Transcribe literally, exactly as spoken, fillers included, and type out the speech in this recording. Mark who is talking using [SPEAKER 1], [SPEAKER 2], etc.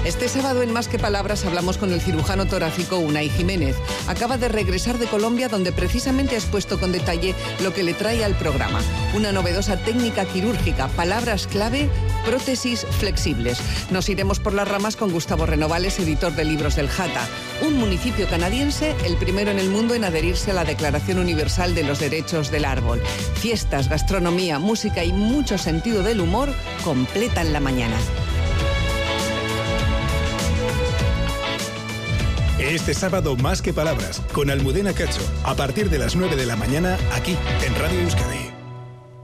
[SPEAKER 1] Este sábado en Más que Palabras hablamos con el cirujano torácico Unai Jiménez. Acaba de regresar de Colombia, donde precisamente ha expuesto con detalle lo que le trae al programa. Una novedosa técnica quirúrgica, palabras clave, prótesis flexibles. Nos iremos por las ramas con Gustavo Renovales, editor de libros del Jata, un municipio canadiense, el primero en el mundo en adherirse a la Declaración Universal de los Derechos del Árbol. Fiestas, gastronomía, música y mucho sentido del humor completan la mañana.
[SPEAKER 2] Este sábado Más que Palabras, con Almudena Cacho, a partir de las nueve de la mañana, aquí en Radio Euskadi.